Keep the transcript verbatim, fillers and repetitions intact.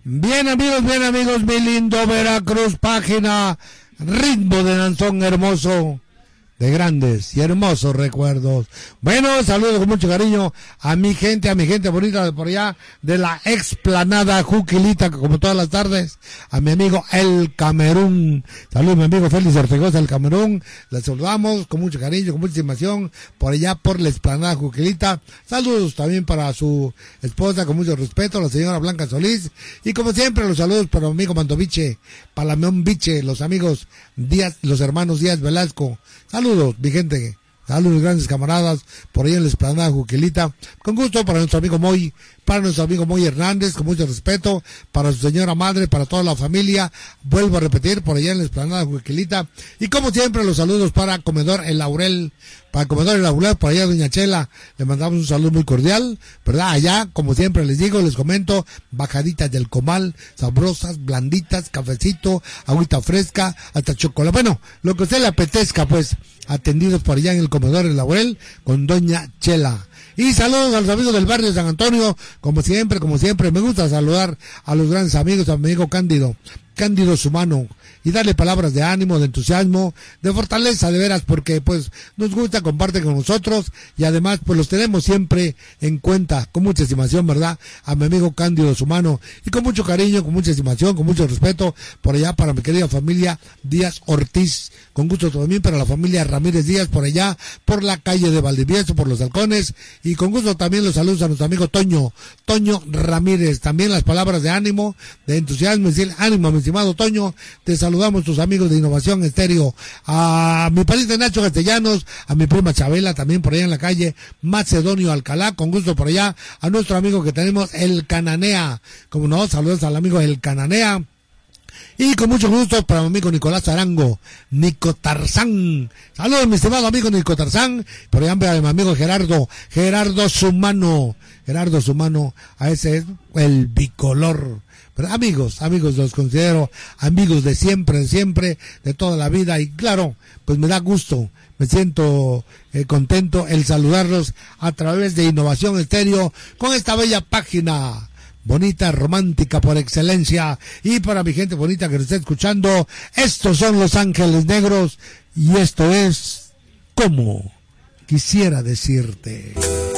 Bien amigos, bien amigos, mi lindo Veracruz, página Ritmo de Danzón hermoso, de grandes y hermosos recuerdos. Bueno, saludos con mucho cariño a mi gente, a mi gente bonita de por allá, de la explanada Juquilita, como todas las tardes, a mi amigo El Camerún. Saludos mi amigo Félix Ortegoza del Camerún, les saludamos con mucho cariño, con mucha estimación, por allá por la explanada Juquilita. Saludos también para su esposa, con mucho respeto, la señora Blanca Solís, y como siempre los saludos para mi amigo Mandoviche, Palameón Viche, los amigos Díaz, los hermanos Díaz Velasco. Saludos, mi gente, saludos grandes camaradas, por ahí en la explanada Juquilita, con gusto para nuestro amigo Moy, para nuestro amigo Moy Hernández, con mucho respeto, para su señora madre, para toda la familia, vuelvo a repetir, por allá en la explanada Juquilita, y como siempre los saludos para Comedor El Laurel, para Comedor El Laurel, por allá Doña Chela, le mandamos un saludo muy cordial, ¿verdad? Allá, como siempre les digo, les comento, bajaditas del comal, sabrosas, blanditas, cafecito, agüita fresca, hasta chocolate, bueno, lo que a usted le apetezca, pues, atendidos por allá en el Comedor El Laurel, con Doña Chela. Y saludos a los amigos del barrio de San Antonio, como siempre, como siempre, me gusta saludar a los grandes amigos, a mi amigo Cándido, Cándido Sumano, y darle palabras de ánimo, de entusiasmo, de fortaleza, de veras, porque pues nos gusta, comparte con nosotros, y además pues los tenemos siempre en cuenta, con mucha estimación, ¿verdad? A mi amigo Cándido Sumano, y con mucho cariño, con mucha estimación, con mucho respeto, por allá para mi querida familia Díaz Ortiz, con gusto también para la familia Ramírez Díaz, por allá, por la calle de Valdivieso, por los Halcones, y con gusto también los saludos a nuestro amigo Toño, Toño Ramírez, también las palabras de ánimo, de entusiasmo, y decir, ánimo, mi estimado Toño, te saludamos tus amigos de Innovación Estéreo, a mi pariente Nacho Castellanos, a mi prima Chabela, también por allá en la calle Macedonio Alcalá, con gusto por allá, a nuestro amigo que tenemos, El Cananea, como no, saludos al amigo El Cananea. Y con mucho gusto para mi amigo Nicolás Arango, Nico Tarzán. Saludos, mi estimado amigo Nico Tarzán. Por allá para mi amigo Gerardo, Gerardo Sumano. Gerardo Sumano, a ese es el bicolor. Pero amigos, amigos, los considero amigos de siempre, de siempre, de toda la vida. Y claro, pues me da gusto, me siento eh, contento el saludarlos a través de Innovación Estéreo con esta bella página. Bonita, romántica por excelencia. Y para mi gente bonita que nos está escuchando, estos son Los Ángeles Negros y esto es Como Quisiera Decirte.